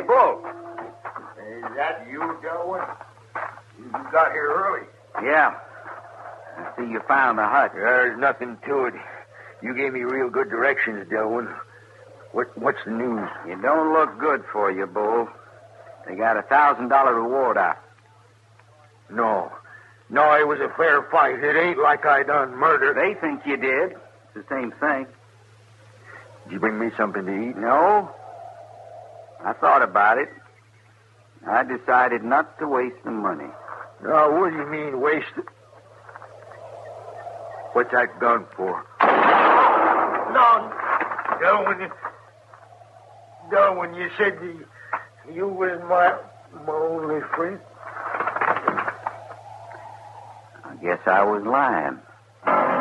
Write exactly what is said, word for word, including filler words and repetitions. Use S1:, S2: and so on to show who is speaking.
S1: Bull.
S2: Is that you, Delwyn? You got here early.
S1: Yeah. I see you found the hut.
S2: There's nothing to it. You gave me real good directions, Delwyn. What, what's the news?
S1: It don't look good for you, Bull. They got a thousand dollar reward out.
S2: No. No, it was a fair fight. It ain't like I done murder.
S1: They think you did. It's the same thing.
S2: Did you bring me something to eat?
S1: No. I thought about it. I decided not to waste the money.
S2: No, what do you mean, waste it? What's that gun for? No, Delwyn, Delwyn, you said you, you was my, my only friend.
S1: I guess I was lying.